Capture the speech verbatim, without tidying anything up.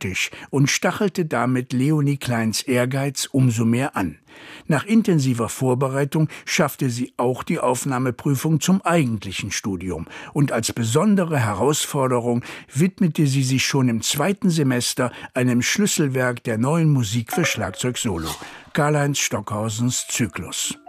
Schreibtisch und stachelte damit Leonie Kleins Ehrgeiz umso mehr an. Nach intensiver Vorbereitung schaffte sie auch die Aufnahmeprüfung zum eigentlichen Studium. Und als besondere Herausforderung widmete sie sich schon im zweiten Semester einem Schlüsselwerk der neuen Musik für Schlagzeug Solo, Karlheinz Stockhausens Zyklus.